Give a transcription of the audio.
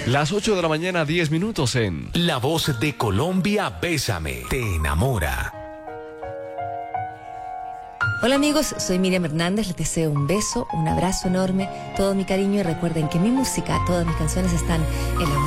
Las 8 de la mañana, 10 minutos en La Voz de Colombia, Bésame, te enamora. Hola amigos, soy Miriam Hernández, les deseo un beso, un abrazo enorme, todo mi cariño y recuerden que mi música, todas mis canciones están en la